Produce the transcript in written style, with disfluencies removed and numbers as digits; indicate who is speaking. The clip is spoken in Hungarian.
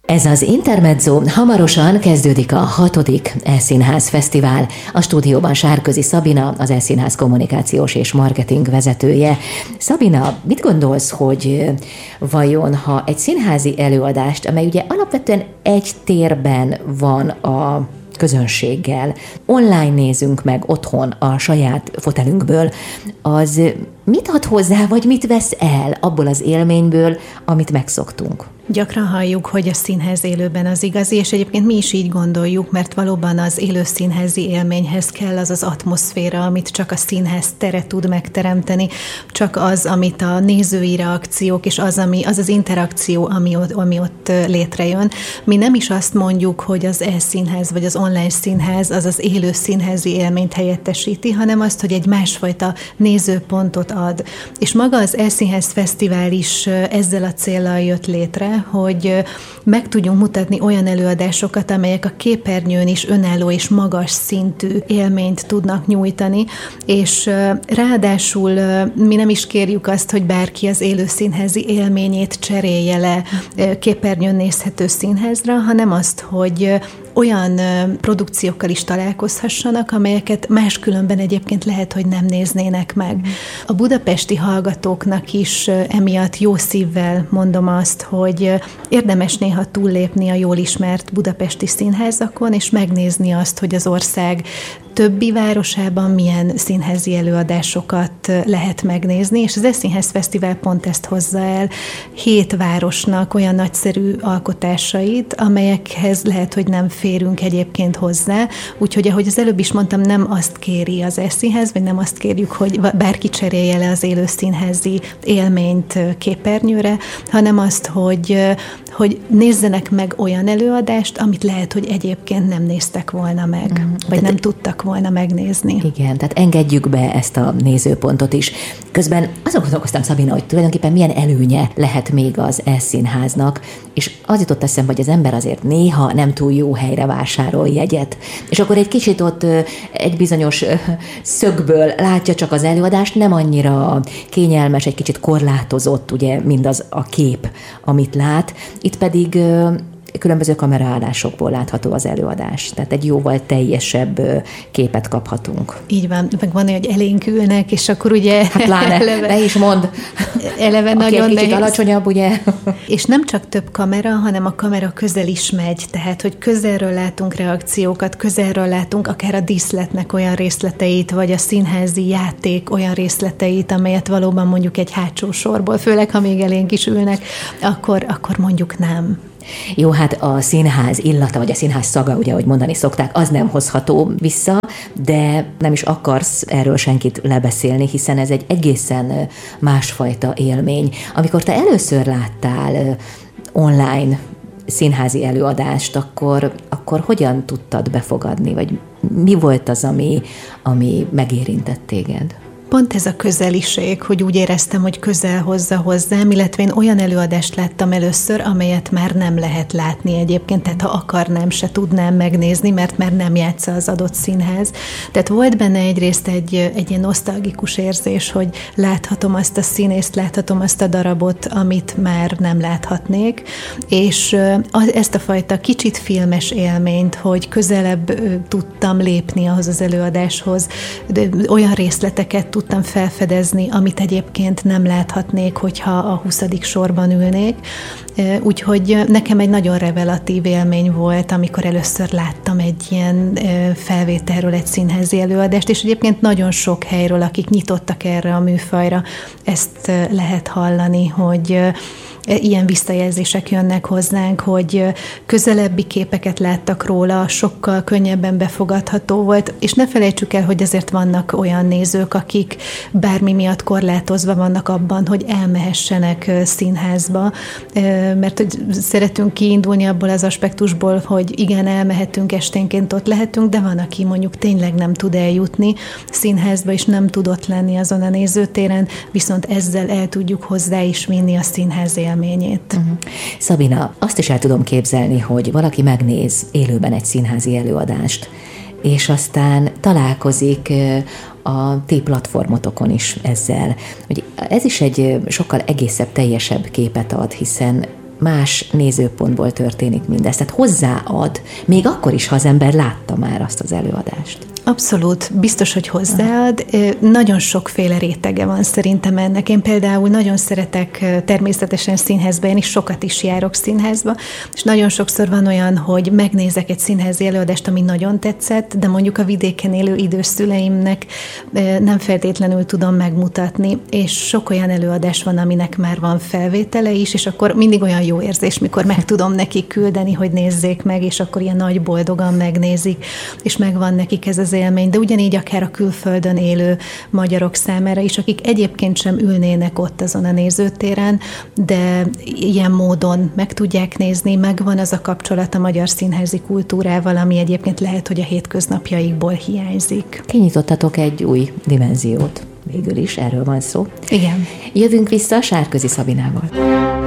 Speaker 1: Ez az Intermezzo, hamarosan kezdődik a 6. E-Színház Fesztivál. A stúdióban Sárközi Szabina, az E-Színház kommunikációs és marketing vezetője. Szabina, mit gondolsz, hogy vajon, ha egy színházi előadást, amely ugye alapvetően egy térben van a közönséggel, online nézünk meg otthon a saját fotelünkből, az mit ad hozzá, vagy mit vesz el abból az élményből, amit megszoktunk?
Speaker 2: Gyakran halljuk, hogy a színház élőben az igazi, és egyébként mi is így gondoljuk, mert valóban az élő színházi élményhez kell az az atmoszféra, amit csak a színház tere tud megteremteni, csak az, amit a nézői reakciók, és az az interakció, ami ott létrejön. Mi nem is azt mondjuk, hogy az e-színház vagy az online színház az az élő színházi élményt helyettesíti, hanem azt, hogy egy másfajta nézőpontot ad. És maga az E-Színház Fesztivál is ezzel a céllal jött létre, hogy meg tudjunk mutatni olyan előadásokat, amelyek a képernyőn is önálló és magas szintű élményt tudnak nyújtani, és ráadásul mi nem is kérjük azt, hogy bárki az élő színházi élményét cserélje le képernyőn nézhető színházra, hanem azt, hogy olyan produkciókkal is találkozhassanak, amelyeket máskülönben egyébként lehet, hogy nem néznének meg. A budapesti hallgatóknak is emiatt jó szívvel mondom azt, hogy érdemes néha túllépni a jól ismert budapesti színházakon, és megnézni azt, hogy az ország többi városában milyen színházi előadásokat lehet megnézni, és az E-Színház Fesztivál pont ezt hozza el 7 városnak olyan nagyszerű alkotásait, amelyekhez lehet, hogy nem férünk egyébként hozzá, úgyhogy ahogy az előbb is mondtam, nem azt kéri az E-Színház, vagy nem azt kérjük, hogy bárki cserélje le az élő színházi élményt képernyőre, hanem azt, hogy nézzenek meg olyan előadást, amit lehet, hogy egyébként nem néztek volna meg, vagy nem tudtak volna megnézni.
Speaker 1: Igen, tehát engedjük be ezt a nézőpontot is. Közben azon gondolkoztam, Szabina, hogy tulajdonképpen milyen előnye lehet még az E-Színháznak, és az jutott eszembe, hogy az ember azért néha nem túl jó helyre vásárol jegyet, és akkor egy kicsit ott egy bizonyos szögből látja csak az előadást, nem annyira kényelmes, egy kicsit korlátozott, ugye, mindaz a kép, amit lát. Itt pedig különböző kameraállásokból látható az előadás. Tehát egy jóval teljesebb képet kaphatunk.
Speaker 2: Így van, meg van, hogy elénk ülnek, és akkor ugye...
Speaker 1: Hát pláne, ne is mondd.
Speaker 2: Eleve
Speaker 1: aki
Speaker 2: nagyon
Speaker 1: egy kicsit
Speaker 2: nehéz.
Speaker 1: alacsonyabb, ugye?
Speaker 2: És nem csak több kamera, hanem a kamera közel is megy, tehát, hogy közelről látunk reakciókat, közelről látunk akár a díszletnek olyan részleteit, vagy a színházi játék olyan részleteit, amelyet valóban mondjuk egy hátsó sorból, főleg ha még elénk is ülnek, akkor mondjuk nem.
Speaker 1: Jó, hát a színház illata, vagy a színház szaga, ugye, ahogy mondani szokták, az nem hozható vissza, de nem is akarsz erről senkit lebeszélni, hiszen ez egy egészen másfajta élmény. Amikor te először láttál online színházi előadást, akkor hogyan tudtad befogadni, vagy mi volt az, ami megérintett téged?
Speaker 2: Pont ez a közeliség, hogy úgy éreztem, hogy közel hozza hozzám, illetve én olyan előadást láttam először, amelyet már nem lehet látni egyébként, tehát ha akarnám, se tudnám megnézni, mert már nem játsza az adott színház. Tehát volt benne egyrészt egy ilyen nosztalgikus érzés, hogy láthatom azt a színészt, láthatom azt a darabot, amit már nem láthatnék, és ezt a fajta kicsit filmes élményt, hogy közelebb tudtam lépni ahhoz az előadáshoz, olyan részleteket tudtam felfedezni, amit egyébként nem láthatnék, hogyha a 20. sorban ülnék. Úgyhogy nekem egy nagyon revelatív élmény volt, amikor először láttam egy ilyen felvételről egy színházi előadást, és egyébként nagyon sok helyről, akik nyitottak erre a műfajra, ezt lehet hallani, hogy ilyen visszajelzések jönnek hozzánk, hogy közelebbi képeket láttak róla, sokkal könnyebben befogadható volt, és ne felejtsük el, hogy azért vannak olyan nézők, akik bármi miatt korlátozva vannak abban, hogy elmehessenek színházba, mert hogy szeretünk kiindulni abból az aspektusból, hogy igen, elmehetünk esténként, ott lehetünk, de van, aki mondjuk tényleg nem tud eljutni színházba, és nem tud ott lenni azon a nézőtéren, viszont ezzel el tudjuk hozzá is vinni a színház élményét.
Speaker 1: Szabina, azt is el tudom képzelni, hogy valaki megnéz élőben egy színházi előadást, és aztán találkozik a ti platformotokon is ezzel. Hogy ez is egy sokkal egészebb, teljesebb képet ad, hiszen más nézőpontból történik mindez. Tehát hozzáad, még akkor is, ha az ember látta már azt az előadást.
Speaker 2: Abszolút, biztos, hogy hozzáad. Nagyon sokféle rétege van szerintem ennek. Én például nagyon szeretek természetesen színházba, én is sokat is járok színházba, és nagyon sokszor van olyan, hogy megnézek egy színházi előadást, ami nagyon tetszett, de mondjuk a vidéken élő idős szüleimnek nem feltétlenül tudom megmutatni, és sok olyan előadás van, aminek már van felvétele is, és akkor mindig olyan jó érzés, mikor meg tudom nekik küldeni, hogy nézzék meg, és akkor ilyen nagy boldogan megnézik, és megvan nekik ez az élmény, de ugyanígy akár a külföldön élő magyarok számára is, akik egyébként sem ülnének ott azon a nézőtéren, de ilyen módon meg tudják nézni, megvan az a kapcsolat a magyar színházi kultúrával, ami egyébként lehet, hogy a hétköznapjaikból hiányzik.
Speaker 1: Kinyitottatok egy új dimenziót. Végül is erről van szó.
Speaker 2: Igen.
Speaker 1: Jövünk vissza Sárközi Szabinával.